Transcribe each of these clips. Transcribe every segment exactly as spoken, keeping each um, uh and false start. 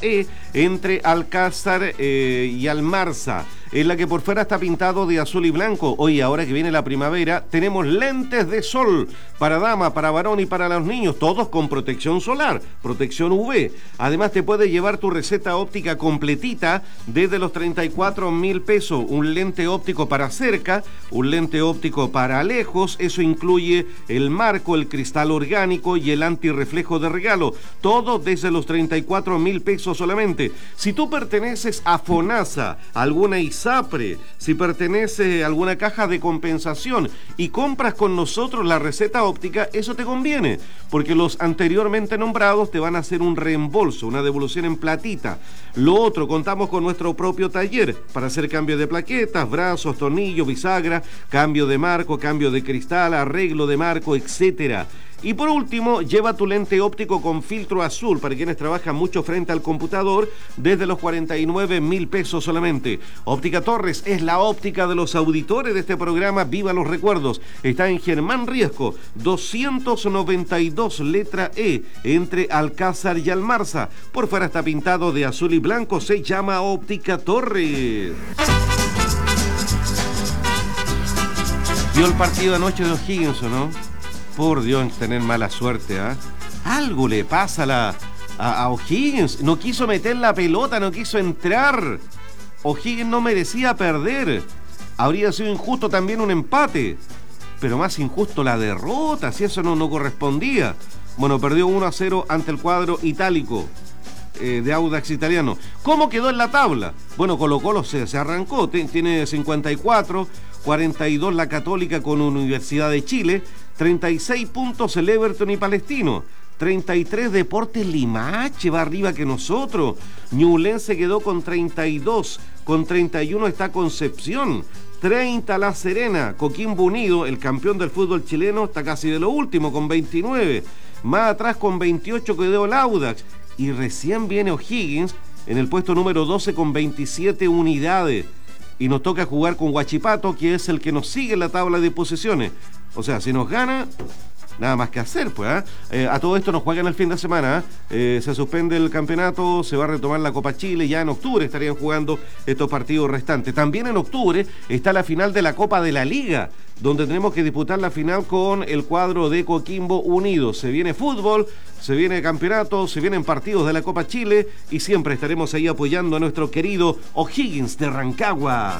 E entre Alcázar eh, y Almarza, en la que por fuera está pintado de azul y blanco. Hoy, ahora que viene la primavera, tenemos lentes de sol para dama, para varón y para los niños, todos con protección solar, protección U V. Además, te puede llevar tu receta óptica completita desde los treinta y cuatro mil pesos. Un lente óptico para cerca, un lente óptico para lejos, eso incluye el marco, el cristal orgánico y el antirreflejo de regalo. Todo desde los treinta y cuatro mil pesos solamente. Si tú perteneces a FONASA, alguna ISAPRE, si pertenece a alguna caja de compensación y compras con nosotros la receta óptica, eso te conviene, porque los anteriormente nombrados te van a hacer un reembolso, una devolución en platita. Lo otro, contamos con nuestro propio taller para hacer cambio de plaquetas, brazos, tornillo, bisagra, cambio de marco, cambio de cristal, arreglo de marco, etcétera. Y por último, lleva tu lente óptico con filtro azul para quienes trabajan mucho frente al computador desde los cuarenta y nueve mil pesos solamente. Óptica Torres es la óptica de los auditores de este programa. Viva los recuerdos. Está en Germán Riesco, doscientos noventa y dos, letra E, entre Alcázar y Almarza. Por fuera está pintado de azul y blanco. Se llama Óptica Torres. ¿Vio el partido anoche de O'Higgins o no? Por Dios, tener mala suerte, ¿ah? ¿eh? Algo le pasa a, la, a, a O'Higgins. No quiso meter la pelota, no quiso entrar. O'Higgins no merecía perder. Habría sido injusto también un empate. Pero más injusto la derrota, si eso no, no correspondía. Bueno, perdió uno a cero ante el cuadro itálico eh, de Audax Italiano. ¿Cómo quedó en la tabla? Bueno, Colo-Colo se, se arrancó, tiene cincuenta y cuatro, cuarenta y dos la Católica con Universidad de Chile, treinta y seis puntos el Everton y Palestino, treinta y tres Deportes Limache, va arriba que nosotros. Ñublense quedó con treinta y dos, con treinta y uno está Concepción, treinta La Serena. Coquimbo Unido, el campeón del fútbol chileno, está casi de lo último con veintinueve, más atrás con veintiocho quedó el Audax, y recién viene O'Higgins en el puesto número doce con veintisiete unidades. Y nos toca jugar con Huachipato, que es el que nos sigue en la tabla de posiciones. O sea, si nos gana, nada más que hacer, pues. ¿eh? Eh, a todo esto nos juegan el fin de semana. ¿eh? Eh, se suspende el campeonato, se va a retomar la Copa Chile. Ya en octubre estarían jugando estos partidos restantes. También en octubre está la final de la Copa de la Liga, donde tenemos que disputar la final con el cuadro de Coquimbo Unido. Se viene fútbol, se viene campeonato, se vienen partidos de la Copa Chile y siempre estaremos ahí apoyando a nuestro querido O'Higgins de Rancagua.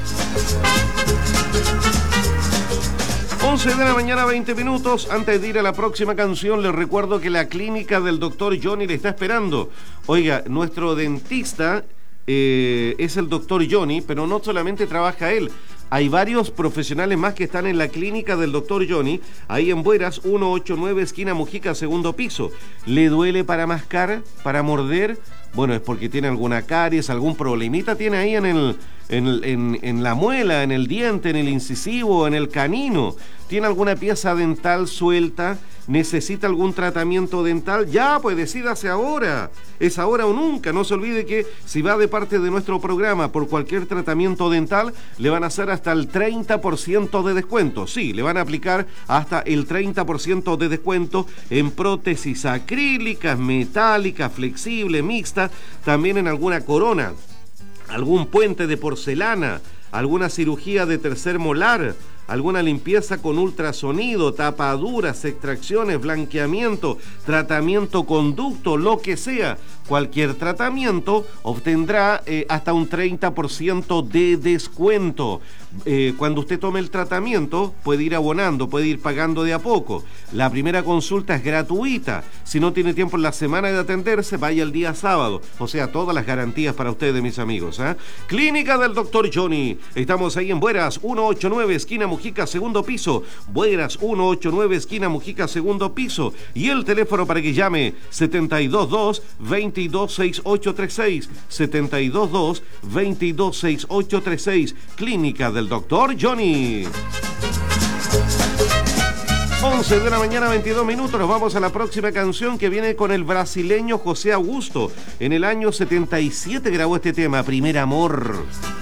once de la mañana, veinte minutos. Antes de ir a la próxima canción, les recuerdo que la clínica del doctor Johnny le está esperando. Oiga, nuestro dentista eh, es el doctor Johnny, pero no solamente trabaja él. Hay varios profesionales más que están en la clínica del doctor Johnny, ahí en Bueras, ciento ochenta y nueve, esquina Mujica, segundo piso. ¿Le duele para mascar, para morder? Bueno, es porque tiene alguna caries, algún problemita tiene ahí en el, en, en, en la muela, en el diente, en el incisivo, en el canino. ¿Tiene alguna pieza dental suelta? ¿Necesita algún tratamiento dental? Ya, pues decídase ahora. Es ahora o nunca. No se olvide que si va de parte de nuestro programa por cualquier tratamiento dental, le van a hacer hasta el treinta por ciento de descuento. Sí, le van a aplicar hasta el treinta por ciento de descuento en prótesis acrílicas, metálicas, flexibles, mixtas, también en alguna corona, algún puente de porcelana, alguna cirugía de tercer molar, alguna limpieza con ultrasonido, tapaduras, extracciones, blanqueamiento, tratamiento conducto, lo que sea. Cualquier tratamiento obtendrá eh, hasta un treinta por ciento de descuento. Eh, cuando usted tome el tratamiento, puede ir abonando, puede ir pagando de a poco. La primera consulta es gratuita. Si no tiene tiempo en la semana de atenderse, vaya el día sábado. O sea, todas las garantías para ustedes, mis amigos. ¿eh? Clínica del doctor Johnny. Estamos ahí en Bueras, ciento ochenta y nueve, esquina Mujica, segundo piso. Bueras, ciento ochenta y nueve, esquina Mujica, segundo piso. Y el teléfono para que llame, setenta y dos dos, veintidós sesenta y ocho treinta y seis. setenta y dos dos, veintidós sesenta y ocho treinta y seis. Clínica del doctor Johnny. once de la mañana, veintidós minutos. Nos vamos a la próxima canción, que viene con el brasileño José Augusto. En el año setenta y siete grabó este tema, Primer Amor.